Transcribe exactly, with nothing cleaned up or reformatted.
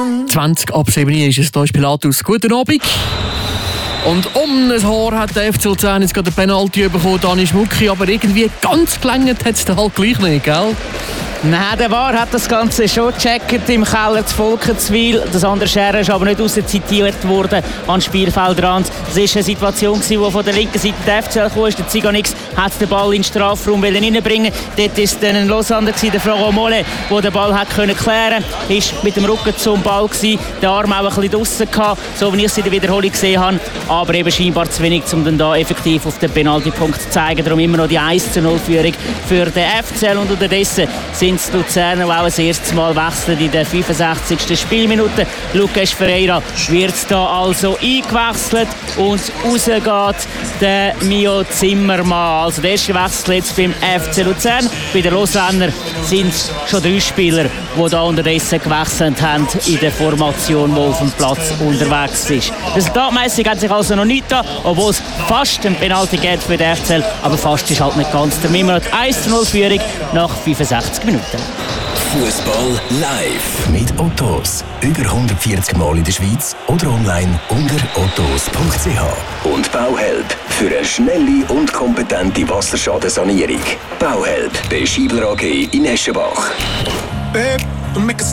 zwanzig ab sieben ist es, da ist Pilatus. Guten Abend. Und um ein Haar hat der F C Luzern jetzt gerade eine Penalty bekommen, Dani Schmucki, aber irgendwie ganz gelangt hat es dann halt gleich nicht, gell? Nein, der V A R hat das Ganze schon gecheckt im Keller zu Volkenswil. Das andere Scherre ist aber nicht rauszitiert worden an den Spielfeldrand. Es war eine Situation, die von der linken Seite der F C L kam. Der Ziganix hat den Ball in den Strafraum reinbringen. Dort war dann ein Lausanne, der Florent Mollet, der den Ball hat klären konnte. Er war mit dem Rücken zum Ball, gewesen, den Arm auch ein bisschen draussen gehabt, so wie ich es in der Wiederholung gesehen habe. Aber eben scheinbar zu wenig, um dann da effektiv auf den Penaltypunkt zu zeigen. Darum immer noch die eins zu null Führung für den F C L. Und unterdessen sind die Luzerner, die auch das erste Mal wechseln in der fünfundsechzigsten Spielminute. Lucas Ferreira wird da also eingewechselt und rausgeht der Mio Zimmermann. Also der erste Wechsel jetzt beim F C Luzern. Bei den Lausanner sind schon drei Spieler, die da unterdessen gewechselt haben in der Formation, die auf dem Platz unterwegs ist. Resultatmäßig hat sich also noch nichts da, obwohl es fast ein Penalty gibt für den F C L, aber fast ist halt nicht ganz. Der Mimmer hat eins zu null Führung nach fünfundsechzig Minuten. Fußball live mit Ottos. Über hundertvierzig Mal in der Schweiz oder online unter ottos punkt c h. Und Bauhelp für eine schnelle und kompetente Wasserschadensanierung. Bauhelp, der Schiebler A G in Eschenbach.